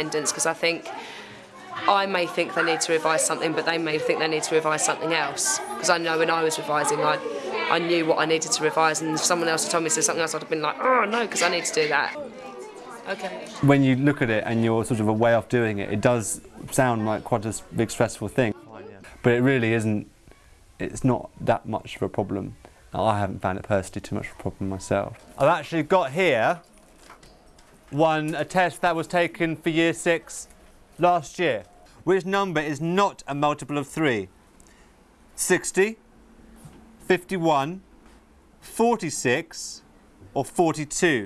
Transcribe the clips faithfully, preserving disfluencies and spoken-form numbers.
independence, because I think I may think they need to revise something, but they may think they need to revise something else. Because I know when I was revising, I, I knew what I needed to revise, and if someone else had told me to do something else, I'd have been like, oh no, because I need to do that. Okay. When you look at it and you're sort of a way off doing it, it does sound like quite a big stressful thing. But it really isn't, it's not that much of a problem. I haven't found it personally too much of a problem myself. I've actually got here one, a test that was taken for year six last year. Which number is not a multiple of three? sixty, fifty-one, forty-six or forty-two?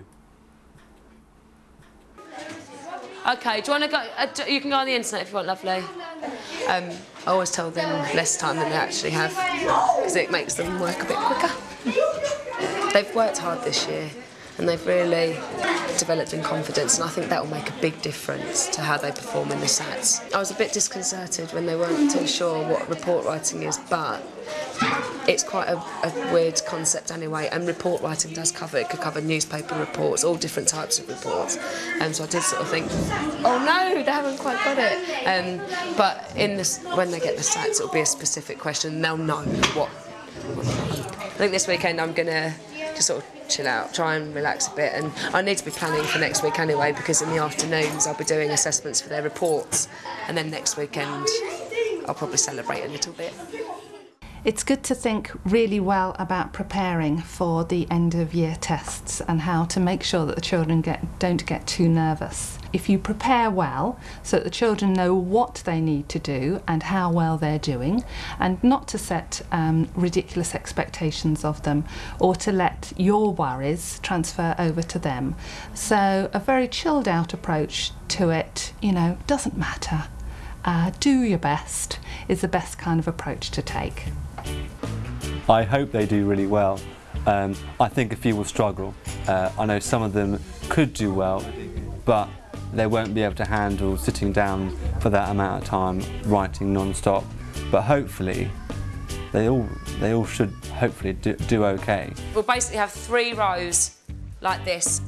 Okay, do you want to go, uh, you can go on the internet if you want, lovely. Um, I always tell them less time than they actually have, because it makes them work a bit quicker. They've worked hard this year, and they've really developed in confidence, and I think that will make a big difference to how they perform in the SATs. I was a bit disconcerted when they weren't too sure what report writing is, but it's quite a, a weird concept anyway, and report writing does cover, it could cover newspaper reports, all different types of reports, and um, so I did sort of think, oh no, they haven't quite got it. Um, but in this, when they get the SATs, it'll be a specific question, and they'll know what, what I think this weekend I'm going to just sort of chill out, try and relax a bit, and I need to be planning for next week anyway, because in the afternoons I'll be doing assessments for their reports, and then next weekend I'll probably celebrate a little bit. It's good to think really well about preparing for the end of year tests and how to make sure that the children get, don't get too nervous. If you prepare well so that the children know what they need to do and how well they're doing, and not to set um, ridiculous expectations of them or to let your worries transfer over to them. So a very chilled out approach to it, you know, doesn't matter. Uh, do your best is the best kind of approach to take. I hope they do really well. Um, I think a few will struggle. Uh, I know some of them could do well, but they won't be able to handle sitting down for that amount of time writing non-stop. But hopefully, they all, they all should hopefully do, do okay. We'll basically have three rows like this.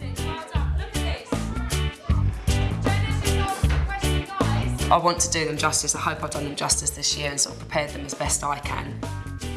I want to do them justice. I hope I've done them justice this year and sort of prepared them as best I can.